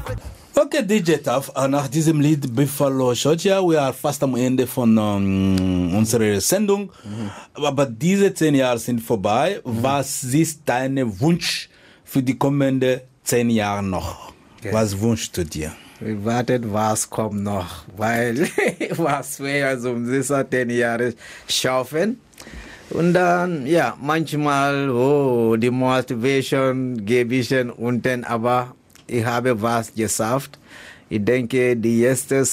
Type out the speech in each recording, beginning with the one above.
Okay, DJ Taf, nach diesem Lied Buffalo Soldier, wir sind fast am Ende von unserer Sendung. Aber diese 10 Jahre sind vorbei. Was ist dein Wunsch für die kommenden 10 Jahre noch? Okay. Was wünschst du dir? Wir warten, was kommt noch, weil was wir also diese 10 Jahre schaffen. Und dann, ja, manchmal, die Motivation gebe ich unten, aber ich habe was geschafft. Ich denke, die erste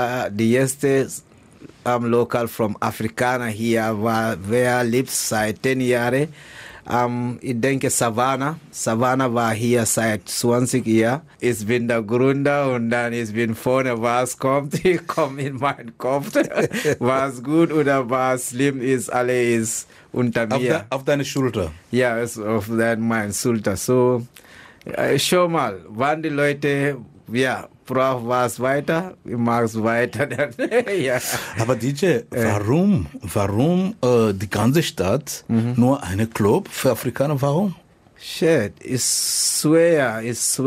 Lokal vom Afrikaner hier war, wer lebt seit 10 Jahren. Ich denke, Savannah war hier seit 20 Jahren. Ich bin der Gründer und dann ich bin vorne, was kommt, ich komme in meinen Kopf. Was gut oder was schlimm ist, alles unter mir. Auf deine Schulter? Ja, ist auf meine Schulter. So, schau mal, wann die Leute, ja, brauchen was weiter, ich mache es weiter. Dann, ja. Aber DJ, warum die ganze Stadt nur eine Club für Afrikaner? Warum? Shit, ist schwer,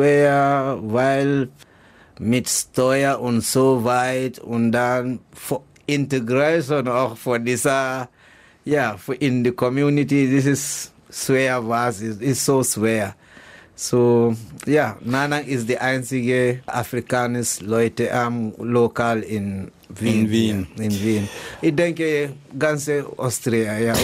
weil mit Steuer und so weit und dann Integration auch von dieser, ja, in die Community, das ist schwer, ist so schwer. So, ja, Nanang ist die einzige afrikanische Leute lokal in Wien. In Wien. Ich denke, ganze Austria, ja.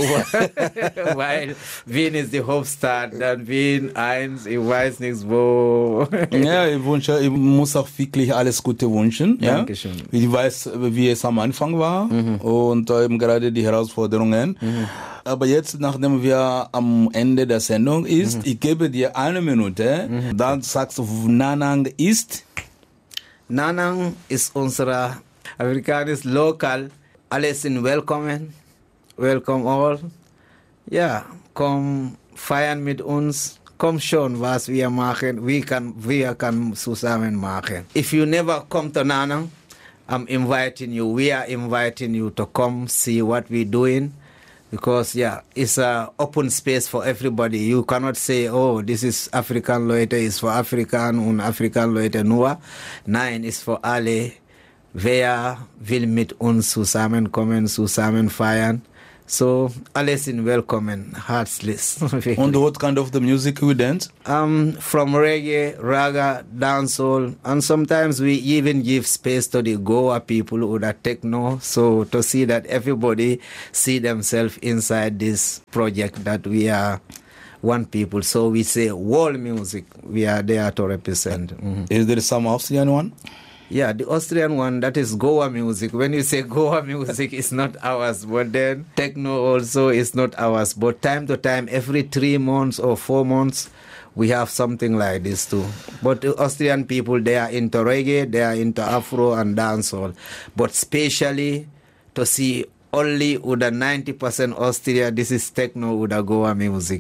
Weil Wien ist die Hauptstadt, dann Wien 1, ich weiß nicht wo. Ja, ich muss auch wirklich alles Gute wünschen. Ja? Dankeschön. Ich weiß, wie es am Anfang war und eben gerade die Herausforderungen. Aber jetzt, nachdem wir am Ende der Sendung ist, ich gebe dir 1 Minute, dann sagst du, Nanang ist? Nanang ist unser afrikanisches Lokal. Alle sind willkommen. Welcome all. Ja, komm feiern mit uns. Komm schon, was wir machen. Wir können zusammen machen. If you never come to Nanang, I'm inviting you. We are inviting you to come see what we're doing. Because, yeah, it's an open space for everybody. You cannot say, oh, this is African Leute, ist für Afrikan und Afrikan Leute nur. Nein, ist für alle. Wer will mit uns zusammenkommen, zusammen feiern? So, alle sind willkommen, herzlich. And what kind of the music we dance? From reggae, raga, dancehall, and sometimes we even give space to the Goa people or the techno, so to see that everybody see themselves inside this project that we are one people. So we say world music, we are there to represent. Is there some Austrian one? Yeah, the Austrian one, that is Goa music. When you say Goa music, it's not ours. But then techno also is not ours. But time to time, every 3 months or 4 months, we have something like this too. But the Austrian people, they are into reggae, they are into Afro and dancehall. But especially to see only with the 90% Austria, this is techno with the Goa music.